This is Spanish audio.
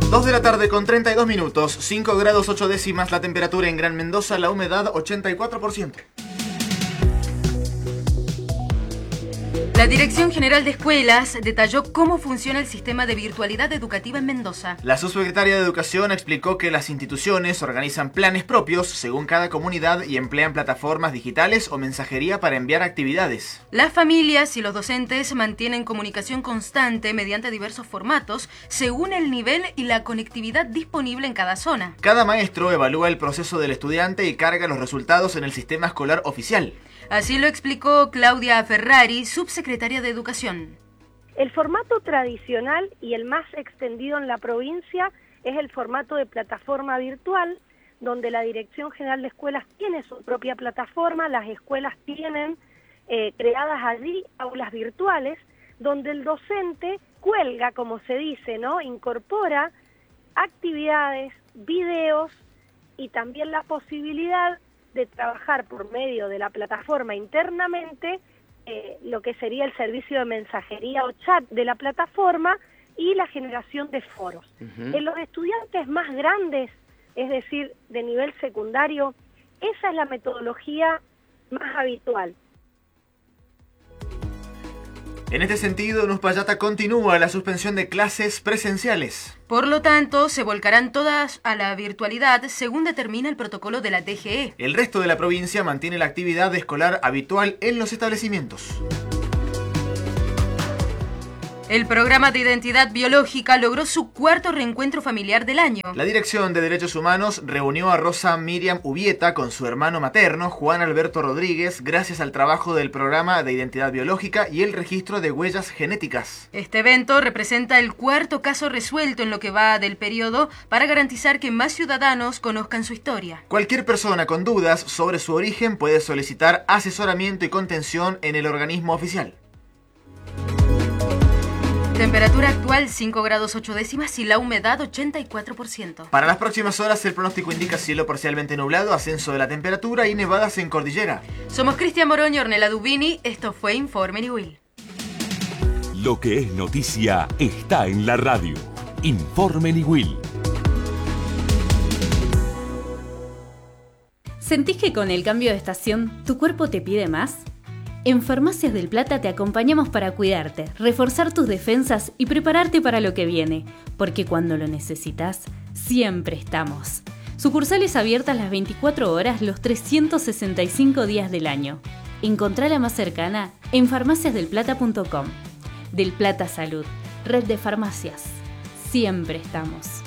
2 de la tarde con 32 minutos, 5 grados 8 décimas la temperatura en Gran Mendoza, la humedad 84%. La Dirección General de Escuelas detalló cómo funciona el sistema de virtualidad educativa en Mendoza. La subsecretaria de Educación explicó que las instituciones organizan planes propios según cada comunidad y emplean plataformas digitales o mensajería para enviar actividades. Las familias y los docentes mantienen comunicación constante mediante diversos formatos según el nivel y la conectividad disponible en cada zona. Cada maestro evalúa el proceso del estudiante y carga los resultados en el sistema escolar oficial. Así lo explicó Claudia Ferrari, subsecretaria de Educación. El formato tradicional y el más extendido en la provincia es el formato de plataforma virtual, donde la Dirección General de Escuelas tiene su propia plataforma, las escuelas tienen creadas allí aulas virtuales, donde el docente cuelga, como se dice, ¿no? Incorpora actividades, videos y también la posibilidad de trabajar por medio de la plataforma internamente lo que sería el servicio de mensajería o chat de la plataforma y la generación de foros. En los estudiantes más grandes, es decir, de nivel secundario, esa es la metodología más habitual. En este sentido, en Uspallata continúa la suspensión de clases presenciales. Por lo tanto, se volcarán todas a la virtualidad según determina el protocolo de la DGE. El resto de la provincia mantiene la actividad escolar habitual en los establecimientos. El programa de identidad biológica logró su cuarto reencuentro familiar del año. La Dirección de Derechos Humanos reunió a Rosa Miriam Ubieta con su hermano materno, Juan Alberto Rodríguez, gracias al trabajo del programa de identidad biológica y el registro de huellas genéticas. Este evento representa el cuarto caso resuelto en lo que va del periodo para garantizar que más ciudadanos conozcan su historia. Cualquier persona con dudas sobre su origen puede solicitar asesoramiento y contención en el organismo oficial. Temperatura actual 5 grados 8 décimas y la humedad 84%. Para las próximas horas el pronóstico indica cielo parcialmente nublado, ascenso de la temperatura y nevadas en cordillera. Somos Cristian Morón y Ornella Dubini, esto fue Informe Niwil. Lo que es noticia está en la radio. Informe Niwil. ¿Sentís que con el cambio de estación tu cuerpo te pide más? En Farmacias del Plata te acompañamos para cuidarte, reforzar tus defensas y prepararte para lo que viene, porque cuando lo necesitas, siempre estamos. Sucursales abiertas las 24 horas los 365 días del año. Encontrá la más cercana en farmaciasdelplata.com. Del Plata Salud, red de farmacias. Siempre estamos.